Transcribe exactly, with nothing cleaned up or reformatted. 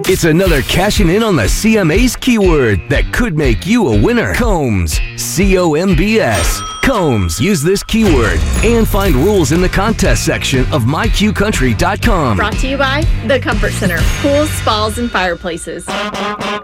It's another cashing in on the C M A's keyword that could make you a winner. Combs. C O M B S. Combs. Use this keyword and find rules in the contest section of my q country dot com. Brought to you by The Comfort Center. Pools, spas, and fireplaces.